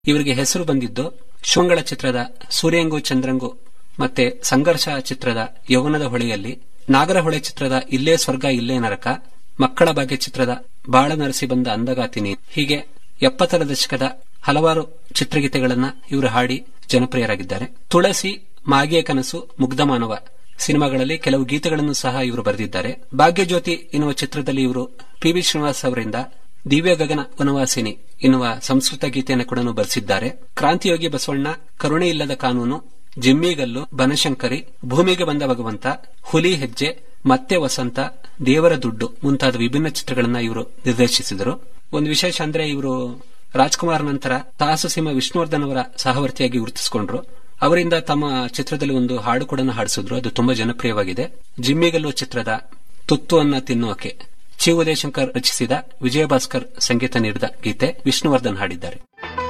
ಇವರಿಗೆ ಹೆಸರು ಬಂದಿದ್ದು ಶುಂಗಳ ಚಿತ್ರದ ಸೂರ್ಯಂಗು ಚಂದ್ರಂಗು ಮತ್ತೆ ಸಂಘರ್ಷ ಚಿತ್ರದ ಯೌವನದ ಹೊಳೆಯಲ್ಲಿ, ನಾಗರಹೊಳೆ ಚಿತ್ರದ ಇಲ್ಲೇ ಸ್ವರ್ಗ ಇಲ್ಲೇ ನರಕ, ಮಕ್ಕಳ ಭಾಗ್ಯ ಚಿತ್ರದ ಬಾಳ ನರಸಿ ಬಂದ ಅಂದಗಾತಿನಿ, ಹೀಗೆ 70ರ ದಶಕದ ಹಲವಾರು ಚಿತ್ರಗೀತೆಗಳನ್ನ ಇವರು ಹಾಡಿ ಜನಪ್ರಿಯರಾಗಿದ್ದಾರೆ. ತುಳಸಿ, ಮಾಗಿಯ ಕನಸು, ಮುಗ್ಧ ಮಾನವ ಸಿನಿಮಾಗಳಲ್ಲಿ ಕೆಲವು ಗೀತೆಗಳನ್ನು ಸಹ ಇವರು ಬರೆದಿದ್ದಾರೆ. ಭಾಗ್ಯಜ್ಯೋತಿ ಎನ್ನುವ ಚಿತ್ರದಲ್ಲಿ ಇವರು ಪಿ.ವಿ. ಶ್ರೀನಿವಾಸ್ ಅವರಿಂದ ದಿವ್ಯ ಗಗನ ವನವಾಸಿನಿ ಎನ್ನುವ ಸಂಸ್ಕೃತ ಗೀತೆಯನ್ನು ಕೂಡ ಬರೆಸಿದ್ದಾರೆ. ಕ್ರಾಂತಿಯೋಗಿ ಬಸವಣ್ಣ, ಕರುಣೆ ಇಲ್ಲದ ಕಾನೂನು, ಜಿಮ್ಮಿಗಲ್ಲು, ಬನಶಂಕರಿ, ಭೂಮಿಗೆ ಬಂದ ಭಗವಂತ, ಹುಲಿ ಹೆಜ್ಜೆ, ಮತ್ತೆ ವಸಂತ, ದೇವರ ದುಡ್ಡು ಮುಂತಾದ ವಿಭಿನ್ನ ಚಿತ್ರಗಳನ್ನ ಇವರು ನಿರ್ದೇಶಿಸಿದರು. ಒಂದು ವಿಶೇಷ ಅಂದ್ರೆ ಇವರು ರಾಜ್ಕುಮಾರ್ ನಂತರ ತಾಸಸೀಮ ವಿಷ್ಣುವರ್ಧನ್ ಅವರ ಸಹವರ್ತಿಯಾಗಿ ಗುರುತಿಸಿಕೊಂಡ್ರು. ಅವರಿಂದ ತಮ್ಮ ಚಿತ್ರದಲ್ಲಿ ಒಂದು ಹಾಡು ಕೂಡ ಹಾಡಿಸಿದ್ರು. ಅದು ತುಂಬಾ ಜನಪ್ರಿಯವಾಗಿದೆ. ಜಿಮ್ಮಿಗಲ್ಲು ಚಿತ್ರದ ತುತ್ತು ಅನ್ನ ತಿನ್ನುವಕ್ಕೆ ಚಿ. ಉದಯಶಂಕರ್ ರಚಿಸಿದ, ವಿಜಯಭಾಸ್ಕರ್ ಸಂಗೀತ ನೀಡಿದ ಗೀತೆ ವಿಷ್ಣುವರ್ಧನ್ ಹಾಡಿದ್ದಾರೆ.